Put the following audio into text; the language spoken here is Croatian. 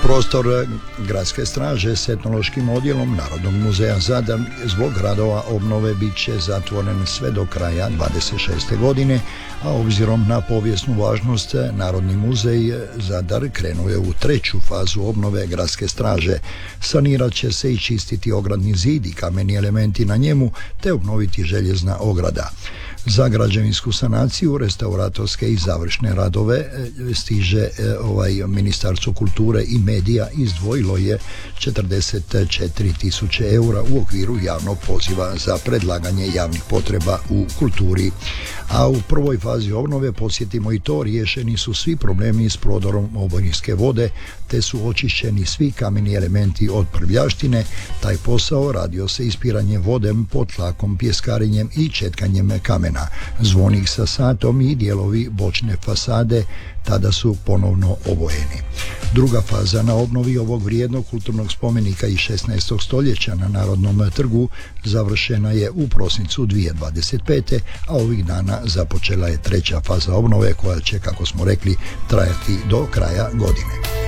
Prostor Gradske straže s etnološkim odjelom Narodnog muzeja Zadar zbog radova obnove bit će zatvoren sve do kraja 26. godine, a obzirom na povijesnu važnost Narodni muzej Zadar krenuo je u treću fazu obnove Gradske straže. Sanirat će se i čistiti ogradni zid i kameni elementi na njemu, te obnoviti željezna ograda. Za građevinsku sanaciju, restauratorske i završne radove stiže Ministarstvo kulture i medija izdvojilo je 44.000 eura u okviru javnog poziva za predlaganje javnih potreba u kulturi. A u prvoj fazi obnove, podsjetimo i to, riješeni su svi problemi s prodorom oborinske vode, te su očišćeni svi kameni elementi od prljaštine. Taj posao radio se ispiranjem vode pod tlakom, pjeskarenjem i četkanjem kamena. Zvonik sa satom i dijelovi bočne fasade tada su ponovno obojeni. Druga faza na obnovi ovog vrijednog kulturnog spomenika iz 16. stoljeća na Narodnom trgu završena je u prosincu 2025. a ovih dana započela je treća faza obnove koja će, kako smo rekli, trajati do kraja godine.